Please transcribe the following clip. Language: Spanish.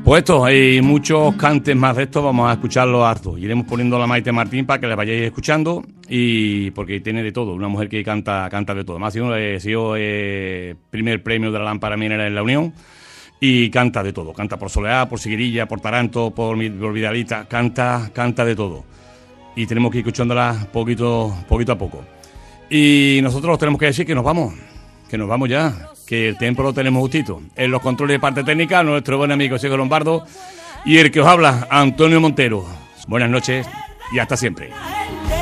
Pues esto, hay muchos cantes más de estos, vamos a escucharlos harto. Iremos poniendo la Maite Martín para que la vayáis escuchando, y porque tiene de todo, una mujer que canta de todo. Además, ha sido primer premio de la Lámpara Minera en la Unión, y canta de todo. Canta por Soleá, por Siguirilla, por Taranto, por Vidalita, canta de todo. Y tenemos que ir escuchándola poquito a poco. Y nosotros tenemos que decir que nos vamos ya, que el tiempo lo tenemos justito. En los controles de parte técnica, nuestro buen amigo Sergio Lombardo, y el que os habla, Antonio Montero. Buenas noches y hasta siempre.